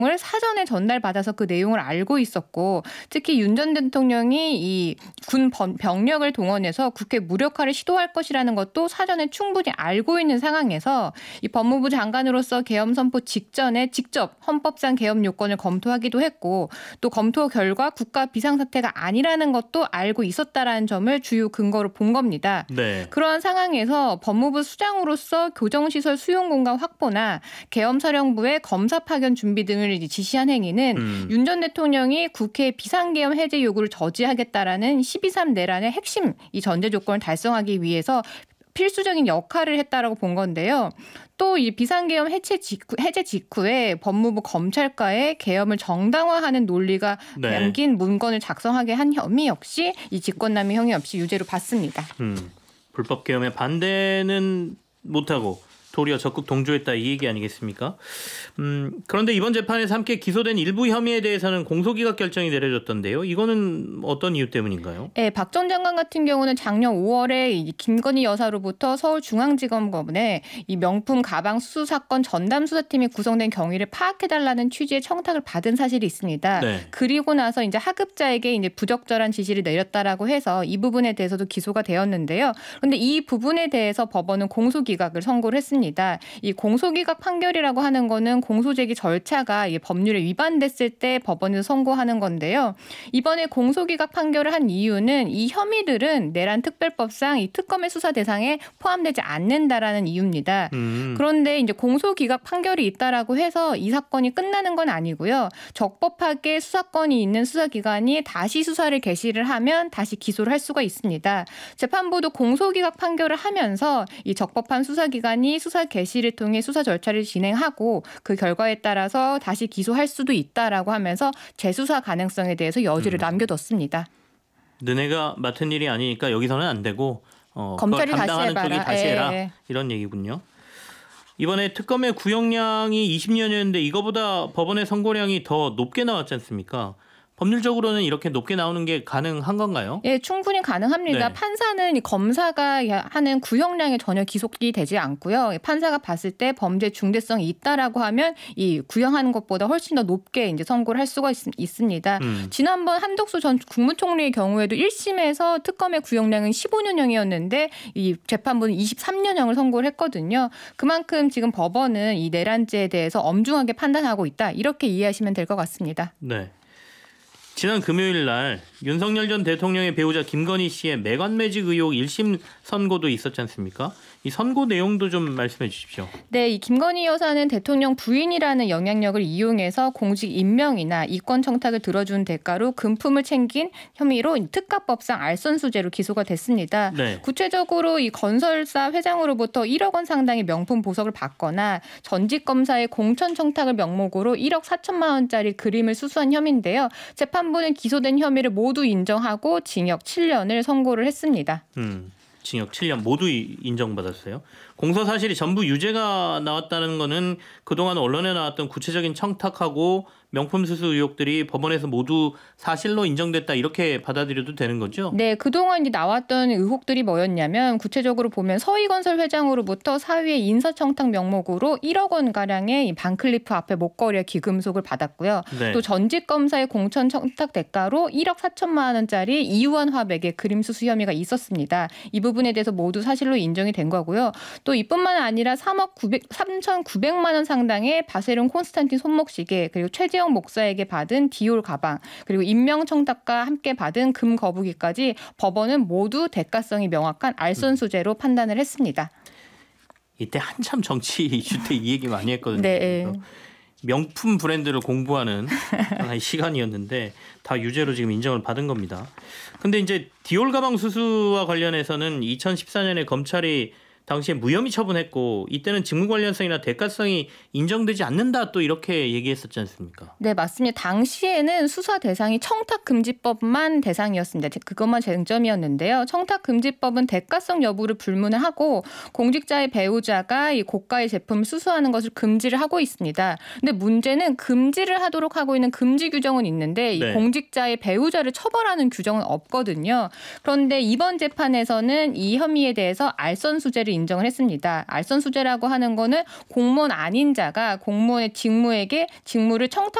을 사전에 전달받아서 그 내용을 알고 있었고 특히 윤 전 대통령이 이 군 병력을 동원해서 국회 무력화를 시도할 것이라는 것도 사전에 충분히 알고 있는 상황에서 이 법무부 장관으로서 계엄 선포 직전에 직접 헌법상 계엄 요건을 검토하기도 했고 또 검토 결과 국가 비상사태가 아니라는 것도 알고 있었다라는 점을 주요 근거로 본 겁니다. 네. 그러한 상황에서 법무부 수장으로서 교정시설 수용 공간 확보나 계엄사령부의 검사 파견 준비 등을 지시한 행위는 윤 전 대통령이 국회 비상계엄 해제 요구를 저지하겠다라는 12.3 내란의 핵심 이 전제 조건을 달성하기 위해서 필수적인 역할을 했다라고 본 건데요. 또 이 비상계엄 해제 직후에 법무부 검찰과의 계엄을 정당화하는 논리가 담긴 문건을 작성하게 한 혐의 역시 이 직권남용 혐의 없이 유죄로 봤습니다. 불법 계엄에 반대는 못하고 도리어 적극 동조했다 이 얘기 아니겠습니까? 그런데 이번 재판에서 함께 기소된 일부 혐의에 대해서는 공소기각 결정이 내려졌던데요. 이거는 어떤 이유 때문인가요? 네, 박 전 장관 같은 경우는 작년 5월에 김건희 여사로부터 서울중앙지검법원에 이 명품 가방 수수 사건 전담 수사팀이 구성된 경위를 파악해달라는 취지의 청탁을 받은 사실이 있습니다. 네. 그리고 나서 이제 하급자에게 이제 부적절한 지시를 내렸다라고 해서 이 부분에 대해서도 기소가 되었는데요. 그런데 이 부분에 대해서 법원은 공소기각을 선고를 했습니다. 이 공소기각 판결이라고 하는 거는 공소제기 절차가 법률에 위반됐을 때 법원에서 선고하는 건데요. 이번에 공소기각 판결을 한 이유는 이 혐의들은 내란 특별법상 이 특검의 수사 대상에 포함되지 않는다라는 이유입니다. 그런데 이제 공소기각 판결이 있다라고 해서 이 사건이 끝나는 건 아니고요. 적법하게 수사권이 있는 수사기관이 다시 수사를 개시를 하면 다시 기소를 할 수가 있습니다. 재판부도 공소기각 판결을 하면서 이 적법한 수사기관이 수사 개시를 통해 수사 절차를 진행하고 그 결과에 따라서 다시 기소할 수도 있다라고 하면서 재수사 가능성에 대해서 여지를 남겨뒀습니다. 너네가 맡은 일이 아니니까 여기서는 안 되고 검찰이 다시 담당하는 해봐라. 쪽이 다시 해라. 이런 얘기군요. 이번에 특검의 구형량이 20년이었는데 이거보다 법원의 선고량이 더 높게 나왔지 않습니까? 법률적으로는 이렇게 높게 나오는 게 가능한 건가요? 예, 충분히 가능합니다. 네. 판사는 검사가 하는 구형량에 전혀 기속이 되지 않고요. 판사가 봤을 때 범죄 중대성이 있다라고 하면 이 구형하는 것보다 훨씬 더 높게 이제 선고를 할 수가 있습니다. 지난번 한덕수 전 국무총리의 경우에도 1심에서 특검의 구형량은 15년형이었는데 이 재판부는 23년형을 선고를 했거든요. 그만큼 지금 법원은 이 내란죄에 대해서 엄중하게 판단하고 있다. 이렇게 이해하시면 될 것 같습니다. 네. 지난 금요일 날 윤석열 전 대통령의 배우자 김건희 씨의 매관매직 의혹 1심 선고도 있었지 않습니까? 이 선고 내용도 좀 말씀해 주십시오. 네, 이 김건희 여사는 대통령 부인이라는 영향력을 이용해서 공직 임명이나 이권 청탁을 들어준 대가로 금품을 챙긴 혐의로 특가법상 알선수재로 기소가 됐습니다. 네. 구체적으로 이 건설사 회장으로부터 1억 원 상당의 명품 보석을 받거나 전직 검사의 공천 청탁을 명목으로 1억 4천만 원짜리 그림을 수수한 혐의인데요. 재판부는 기소된 혐의를 모두 인정하고 징역 7년을 선고를 했습니다. 징역 7년 모두 인정받았어요. 공소 사실이 전부 유죄가 나왔다는 거는 그동안 언론에 나왔던 구체적인 청탁하고 명품 수수 의혹들이 법원에서 모두 사실로 인정됐다 이렇게 받아들여도 되는 거죠? 네, 그동안 이제 나왔던 의혹들이 뭐였냐면 구체적으로 보면 서희건설 회장으로부터 사위의 인사청탁 명목으로 1억 원 가량의 반클리프 앞에 목걸이와 귀금속을 받았고요. 네. 또 전직 검사의 공천 청탁 대가로 1억 4천만 원짜리 이유한 화백의 그림 수수 혐의가 있었습니다. 이 부분에 대해서 모두 사실로 인정이 된 거고요. 또 이뿐만 아니라 3,900만 원 상당의 바세론 콘스탄틴 손목시계 그리고 최재형 목사에게 받은 디올 가방 그리고 임명 청탁과 함께 받은 금 거북이까지 법원은 모두 대가성이 명확한 알선수재로 판단을 했습니다. 이때 한참 정치 이슈 때 이 얘기 많이 했거든요. 네. 명품 브랜드를 공부하는 하나의 시간이었는데 다 유죄로 지금 인정을 받은 겁니다. 근데 이제 디올 가방 수수와 관련해서는 2014년에 검찰이 당시에 무혐의 처분했고 이때는 직무 관련성이나 대가성이 인정되지 않는다 또 이렇게 얘기했었지 않습니까? 네, 맞습니다. 당시에는 수사 대상이 청탁금지법만 대상이었습니다. 그것만 쟁점이었는데요. 청탁금지법은 대가성 여부를 불문을 하고 공직자의 배우자가 이 고가의 제품을 수수하는 것을 금지를 하고 있습니다. 근데 문제는 금지를 하도록 하고 있는 금지 규정은 있는데 이 공직자의 배우자를 처벌하는 규정은 없거든요. 그런데 이번 재판에서는 이 혐의에 대해서 알선수재를 법원들이 인정을 했습니다. 알선수재라고 하는 거는 공무원 아닌 자가 공무원의 직무에게 직무를 청탁